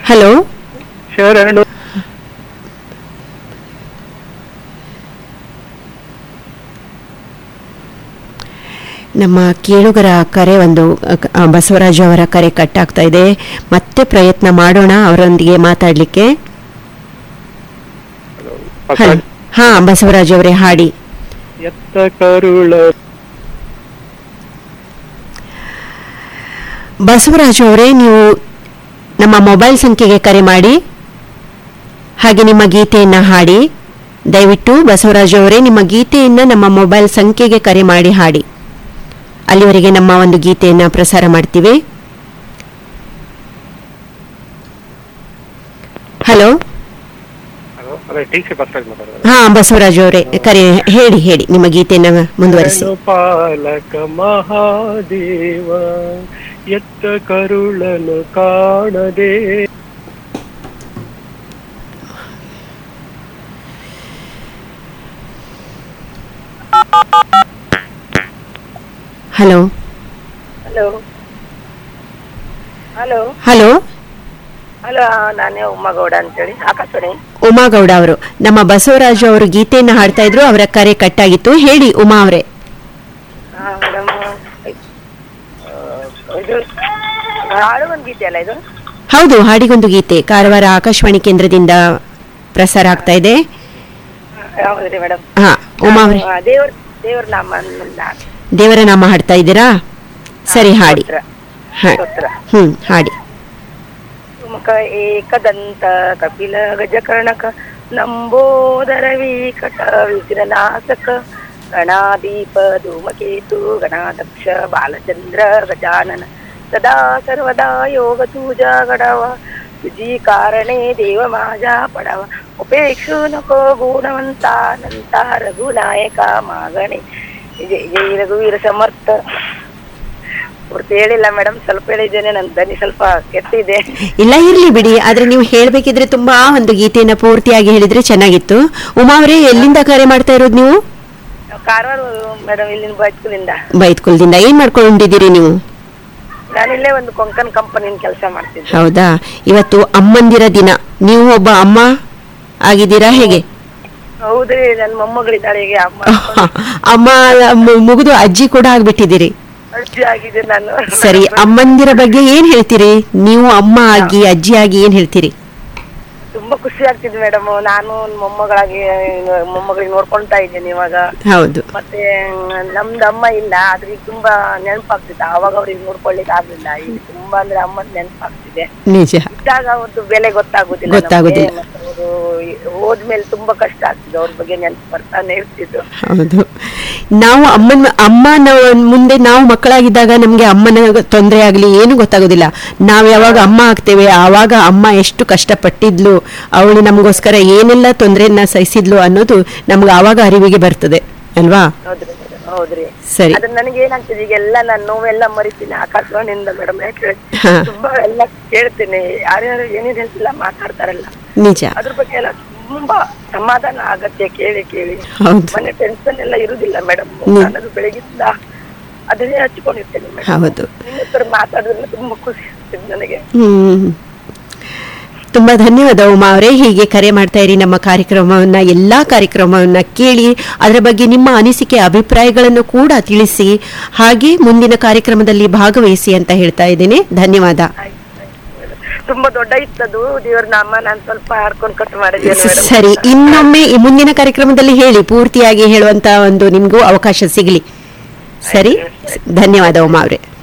Hello. ಶರಣು. ನಮ್ಮ ಕೇಳುಗರ ಕರೆ ಒಂದು ಬಸವರಾಜ್ ಅವರ ಕರೆ ಕಟ್ಟಾಗ್ತಾ ಇದೆ. ಮತ್ತೆ ಪ್ರಯತ್ನ ಮಾಡೋಣ ಅವರೊಂದಿಗೆ ಮಾತಾಡಲಿಕ್ಕೆ. ಹಾ, ಬಸವರಾಜ್ ಅವರೇ ಹಾಡಿ. ಎತ್ತ ಕರುಳ. ಬಸವರಾಜ್ ಅವರೇ, ನೀವು ನಮ್ಮ ಮೊಬೈಲ್ ಸಂಖ್ಯೆಗೆ ಕರೆ ಮಾಡಿ, ಹಾಗೆ ನಿಮ್ಮ ಗೀತೆಯನ್ನು ಹಾಡಿ. ದಯವಿಟ್ಟು ಬಸವರಾಜ್ ಅವರೇ, ನಿಮ್ಮ ಗೀತೆಯನ್ನು ನಮ್ಮ ಮೊಬೈಲ್ ಸಂಖ್ಯೆಗೆ ಕರೆ ಮಾಡಿ ಹಾಡಿ. ಅಲ್ಲಿವರೆಗೆ ನಮ್ಮ ಒಂದು ಗೀತೆಯನ್ನು ಪ್ರಸಾರ ಮಾಡ್ತೀವಿ. ಹಲೋ. ಹಾ, ಬಸವರಾಜ್ ಅವರೇ ಕರೆ ಹೇಳಿ ನಿಮ್ಮ ಗೀತೆಯನ್ನು ಮುಂದುವರಿಸಿ. ಪಾಲಕ ಮಹಾದೇವ ಎತ್ತ ಕರುಳನು ಕಾಣದೆ. Hello hello hello hello hello, ನಾನೇ ಉಮ್ಮಗೌಡ ಅಂತೇಳಿ, ಆಕಾಶವಾಣಿ. ಉಮಾಗೌಡ ಅವರು ನಮ್ಮ ಬಸವರಾಜ್ ಅವರು ಗೀತೆಯನ್ನು ಹಾಡ್ತಾ ಇದ್ರು, ಅವರ ಕರೆ ಕಟ್ಟಾಗಿತ್ತು. ಹೇಳಿ ಉಮಾ ಅವರೇ. ಮೇಡಮ್, ಇದು ಹಾಡುಗೊಂದು ಗೀತೆ ಅಲ್ಲ ಇದು? ಹೌದು, ಹಾಡಿಗೊಂದು ಗೀತೆ ಕಾರವಾರ ಆಕಾಶವಾಣಿ ಕೇಂದ್ರದಿಂದ ಪ್ರಸಾರ ಆಗ್ತಾ ಇದೆ. ಹೌದ್ರಿ ಮೇಡಮ್. ಹಾ, ಉಮಾ ಅವರೇ, ದೇವ್ರ ನಾಮ ದೇವರ ನಾಮ ಹಾಡ್ತಾ ಇದ್ದೀರಾ? ಸರಿ, ಹಾಡಿ. ಹಾಡಿ. ಏಕದಂತ ಕಪಿಲ ಗಜಕರ್ಣಕ ನಂಬೋದರ ವಿಕಟ ವಿಘ್ನನಾಶಕ ಗಣಾದೀಪ ಧೂಮಕೇತು ಗಣಾಧ್ಯಕ್ಷ ಬಾಲಚಂದ್ರ ಗಜಾನನ ಸದಾ ಸರ್ವದಾ ಯೋಗ ಪೂಜಾ ಗಡವ ವಿಜಿ ಕಾರಣೇ ದೇವ ಮಾಜಾ ಪಡವ ಉಪೇಕ್ಷು ನಕೋ ಗುಣವಂತಾನಂತ ರಘುನಾಯಕ ಮಾಗಣೆ ಜೈ ಜೈ ರಘುವೀರ ಸಮರ್ಥ. ಪೂರ್ತಿ ಹೇಳಿಲ್ಲ ಮೇಡಮ್, ಸ್ವಲ್ಪ ಹೇಳಿದ್ದೇನೆ. ನನ್ನ ಧ್ವನಿ ಸ್ವಲ್ಪ ಕೆಟ್ಟಿದೆ. ಇಲ್ಲ, ಇರ್ಲಿ ಬಿಡಿ. ಆದ್ರೆ ನೀವು ಹೇಳ್ಬೇಕಿದ್ರೆ ತುಂಬಾ ಒಂದು ಗೀತೆಯನ್ನ ಪೂರ್ತಿಯಾಗಿ ಹೇಳಿದ್ರೆ ಚೆನ್ನಾಗಿತ್ತು. ಉಮಾ ಅವರೇ, ಎಲ್ಲಿಂದ ಕರೆ ಮಾಡ್ತಾ ಇರೋದು ನೀವು? ಕಾರವಾರ ಮೇಡಮ್, ಇಲ್ಲಿಂದ ಬೈತ್ಕುಲಿಂದ. ಬೈತ್ಕುಲದಿಂದ. ಏನ್ ಮಾಡ್ಕೊಂಡಿದ್ದೀರಿ ನೀವು? ನಾನಿಲ್ಲೇ ಒಂದು ಕೊಂಕನ್ ಕಂಪನಿ ಕೆಲಸ ಮಾಡ್ತಿದ್ದೆ. ಹೌದಾ? ಇವತ್ತು ಅಮ್ಮಂದಿರ ದಿನ. ನೀವು ಒಬ್ಬ ಅಮ್ಮ ಆಗಿದ್ದೀರಾ ಹೇಗೆ? ಹೌದ್ರಿ, ನನ್ನ ಮೊಮ್ಮಗಳಿದ್ದಾಳೆ. ಈಗ ಅಮ್ಮ ಮುಗಿದು ಅಜ್ಜಿ ಕೂಡ ಆಗ್ಬಿಟ್ಟಿದ್ದೀರಿ. ಅಜ್ಜಿ ಆಗಿದೆ ನಾನು. ಸರಿ, ಅಮ್ಮಂದಿರ ಬಗ್ಗೆ ಏನ್ ಹೇಳ್ತೀರಿ ನೀವು? ಅಮ್ಮ ಆಗಿ ಅಜ್ಜಿ ಆಗಿ ಏನ್ ಹೇಳ್ತೀರಿ? ತುಂಬಾ ಖುಷಿ ಆಗ್ತಿದೆ ಮೇಡಮ್. ನಾನು ಮೊಮ್ಮಗಳಿಗೆ ನೋಡ್ಕೊಂತಾ ಇದ್ದೇನೆ ಇವಾಗ. ಹೌದು. ಮತ್ತೆ ನಮ್ದು ಅಮ್ಮ ಇಲ್ಲ, ಆದ್ರೆ ಈಗ ತುಂಬಾ ನೆನಪಾಗ್ತಿದೆ. ಅವಾಗ ಅವ್ರಿಗೆ ನೋಡ್ಕೊಳ್ಳಿಕ್ ಆಗ್ಲಿಲ್ಲ. ಈಗ ತುಂಬಾ ಅಂದ್ರೆ ಅಮ್ಮನ್ ನೆನಪಾಗ್ತಿದೆ. ನಿಜ. ಇದ್ದಾಗ ಅವ್ರದ್ದು ಬೆಲೆ ಗೊತ್ತಾಗುದಿಲ್ಲ. ಅವರು ಹೋದ್ಮೇಲೆ ತುಂಬಾ ಕಷ್ಟ ಆಗ್ತಿದೆ. ಅವ್ರ ಬಗ್ಗೆ ನೆನಪು ಬರ್ತಾನೆ ಇರ್ತಿದ್ದು. ಹೌದು. ನಾವು ಅಮ್ಮನ ಮುಂದೆ ನಾವು ಮಕ್ಕಳಾಗಿದ್ದಾಗ ನಮ್ಗೆ ಅಮ್ಮನ ತೊಂದರೆ ಆಗ್ಲಿ ಏನು ಗೊತ್ತಾಗೋದಿಲ್ಲ. ನಾವ್ ಯಾವಾಗ ಅಮ್ಮ ಆಗ್ತೇವೆ ಆವಾಗ ಅಮ್ಮ ಎಷ್ಟು ಕಷ್ಟಪಟ್ಟಿದ್ಲು, ಅವಳು ನಮಗೋಸ್ಕರ ಏನೆಲ್ಲ ತೊಂದರೆಯನ್ನ ಸಹಿಸಿದ್ಲು ಅನ್ನೋದು ನಮ್ಗೆ ಆವಾಗ ಅರಿವಿಗೆ ಬರ್ತದೆ ಅಲ್ವಾ? ಹೌದ್ರಿ. ಸರಿ. ಅದ್ರ ನನಗೆ ಏನಾಗ್ತದೆ, ಈಗೆಲ್ಲ ನಾನು ನೋವೆಲ್ಲ ಮರಿತೀನಿ ಆಕಾಶವಾಣಿಯಿಂದ ಮೇಡಮ್. ಯಾಕೆ ತುಂಬಾ ಎಲ್ಲ ಕೇಳ್ತೀನಿ, ಯಾರ್ಯಾರು ಏನೇನ್ ಹೇಳ್ತಿಲ್ಲ ಮಾತಾಡ್ತಾರಲ್ಲ. ನಿಜ. ಅದ್ರ ಬಗ್ಗೆ ಎಲ್ಲ ತುಂಬಾ ಸಮಾಧಾನ ಆಗತ್ತೆ ಕೇಳಿ ಕೇಳಿ. ಮನೆ ಟೆನ್ಷನ್ ಎಲ್ಲ ಇರುದಿಲ್ಲ ಮೇಡಮ್. ನಾನು ಬೆಳಗಿಂದ ಅದನ್ನೇ ಹಚ್ಕೊಂಡಿರ್ತೇನೆ ಮೇಡಮ್. ಹೌದು. ನಿಮ್ಮ ಹತ್ರ ಮಾತಾಡಿದ್ರೆ ತುಂಬಾ ಖುಷಿ ಆಗ್ತದೆ ನನಗೆ. ತುಂಬಾ ಧನ್ಯವಾದ ಉಮಾ ಅವರೇ. ಹೀಗೆ ಕರೆ ಮಾಡ್ತಾ ಇರಿ. ನಮ್ಮ ಕಾರ್ಯಕ್ರಮವನ್ನ ಎಲ್ಲಾ ಕಾರ್ಯಕ್ರಮವನ್ನ ಕೇಳಿ ಅದರ ಬಗ್ಗೆ ನಿಮ್ಮ ಅನಿಸಿಕೆ ಅಭಿಪ್ರಾಯಗಳನ್ನು ಕೂಡ ತಿಳಿಸಿ, ಹಾಗೆ ಮುಂದಿನ ಕಾರ್ಯಕ್ರಮದಲ್ಲಿ ಭಾಗವಹಿಸಿ ಅಂತ ಹೇಳ್ತಾ ಇದ್ದೇನೆ. ಧನ್ಯವಾದ. ತುಂಬಾ ದೊಡ್ಡ ಇತ್ತದು ದೇವ್ರ ನಾಮ, ನಾನು ಸ್ವಲ್ಪ ಹಾಡ್ಕೊಂಡು ಕಟ್ ಮಾಡಿದ್ದೇನೆ. ಸರಿ, ಇನ್ನೊಮ್ಮೆ ಮುಂದಿನ ಕಾರ್ಯಕ್ರಮದಲ್ಲಿ ಹೇಳಿ, ಪೂರ್ತಿಯಾಗಿ ಹೇಳುವಂತ ಒಂದು ನಿಮ್ಗೂ ಅವಕಾಶ ಸಿಗಲಿ. ಸರಿ, ಧನ್ಯವಾದ ಉಮಾ ಅವರೇ.